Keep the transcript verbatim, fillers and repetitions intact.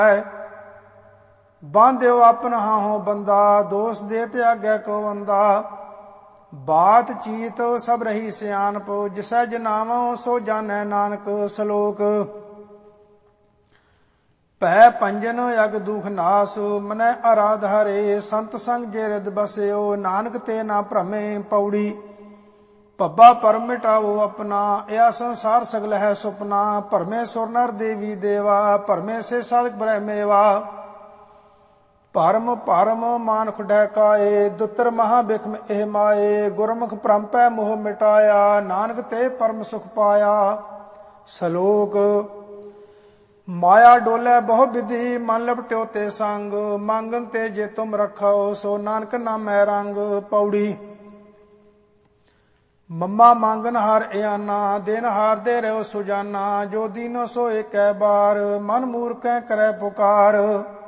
बांध्यो अपन हाहो बंदा, दोष देत आगे को बंदा। बात चीत सब रही सियानप, जिसै जनावो सो जानै नानक। सलोक भय पंजन अग दुख नास, मनै आराधारे संत संग जे हृद बस्यो। नानक ते ना भ्रमे। पौड़ी पब्बा परम मिटाओ अपना, या संसार सगल है सुपना। भरमे सुर नर देवी देवा, भरमे से साधक ब्रह्मेवा। भरम भरम मानख डहकाए, दुत्र महा बिखम एह माए। गुरमुख परमपै मोह मिटाया, नानक ते परम सुख पाया। सलोक माया डोले बहु विधि, मन लपट्यो ते संग। मांगन ते जे तुम रखो, सो नानक नामै रंग। पौड़ी मम्मा मांगन हार एआना, देन हार दे रहो सुजाना। जो दीनो सो एक बार, मन मूर्ख करे पुकार।